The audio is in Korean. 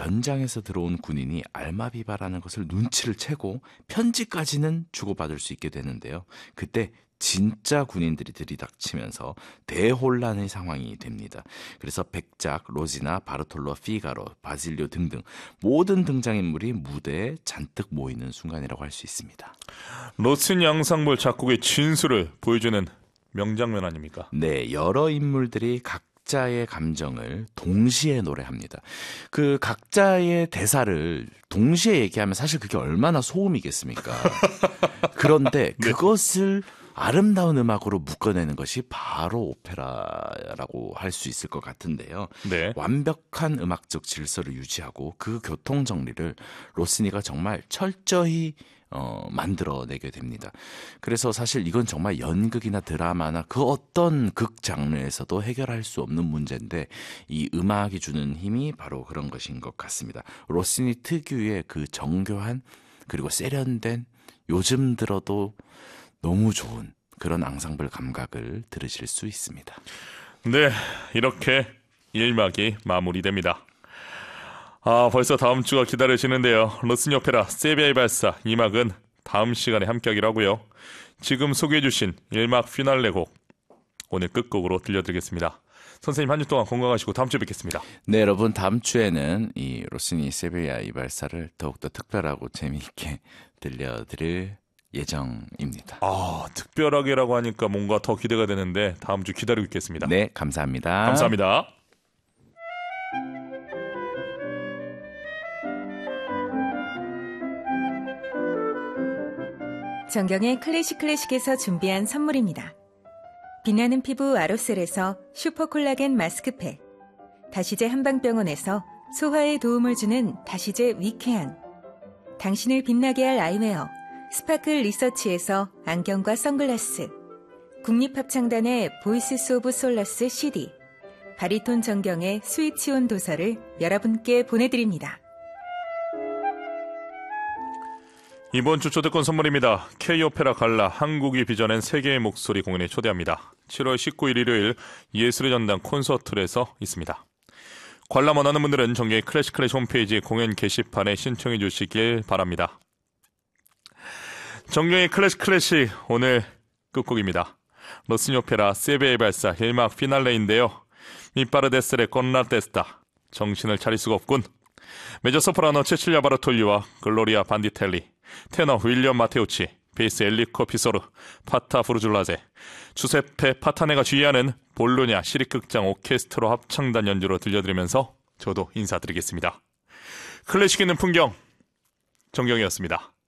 변장해서 들어온 군인이 알마비바라는 것을 눈치를 채고 편지까지는 주고받을 수 있게 되는데요. 그때 진짜 군인들이 들이닥치면서 대혼란의 상황이 됩니다. 그래서 백작, 로지나, 바르톨로, 피가로, 바질리오 등등 모든 등장인물이 무대에 잔뜩 모이는 순간이라고 할 수 있습니다. 로시니 앙상블 작곡의 진수를 보여주는 명장면 아닙니까? 네, 여러 인물들이 각자의 감정을 동시에 노래합니다. 그 각자의 대사를 동시에 얘기하면 사실 그게 얼마나 소음이겠습니까? 그런데 그것을 아름다운 음악으로 묶어내는 것이 바로 오페라라고 할 수 있을 것 같은데요. 네. 완벽한 음악적 질서를 유지하고 그 교통 정리를 로시니가 정말 철저히 만들어내게 됩니다. 그래서 사실 이건 정말 연극이나 드라마나 그 어떤 극 장르에서도 해결할 수 없는 문제인데 이 음악이 주는 힘이 바로 그런 것인 것 같습니다. 로시니 특유의 그 정교한 그리고 세련된 요즘 들어도 너무 좋은 그런 앙상블 감각을 들으실 수 있습니다. 네, 이렇게 1막이 마무리됩니다. 벌써 다음 주가 기다려지는데요. 로시니 오페라 세비야의 발사 2막은 다음 시간에 함께하기로 하고요. 지금 소개해주신 1막 피날레 곡 오늘 끝곡으로 들려드리겠습니다. 선생님 한 주 동안 건강하시고 다음 주에 뵙겠습니다. 네, 여러분 다음 주에는 이 로시니 세비야의 발사를 더욱더 특별하고 재미있게 들려드릴 예정입니다. 특별하게라고 하니까 뭔가 더 기대가 되는데 다음 주 기다리고 있겠습니다. 네, 감사합니다. 감사합니다. 정경의 클래식에서 준비한 선물입니다. 빛나는 피부 아로셀에서 슈퍼콜라겐 마스크팩, 다시제 한방병원에서 소화에 도움을 주는 다시제 위케안, 당신을 빛나게 할 아이웨어 스파클 리서치에서 안경과 선글라스, 국립합창단의 보이스스 오브 솔라스 CD, 바리톤 정경의 스위치온 도서를 여러분께 보내드립니다. 이번 주 초대권 선물입니다. K-오페라 갈라 한국이 빚어낸 세계의 목소리 공연에 초대합니다. 7월 19일 일요일 예술의 전당 콘서트홀에서 있습니다. 관람 원하는 분들은 정경의 클래식 홈페이지 공연 게시판에 신청해 주시길 바랍니다. 정경의 클래식 오늘 끝곡입니다. 로시니 오페라 세비야의 발사 1막 피날레인데요. 미파르데스레 건라테스타 정신을 차릴 수가 없군. 메저 소프라노 체칠리아 바르톨리와 글로리아 반디텔리, 테너 윌리엄 마테우치, 베이스 엘리코 피소르, 파타 부르줄라제, 주세페 파타네가 지휘하는 볼로냐 시립극장 오케스트로 합창단 연주로 들려드리면서 저도 인사드리겠습니다. 클래식 있는 풍경 정경이었습니다.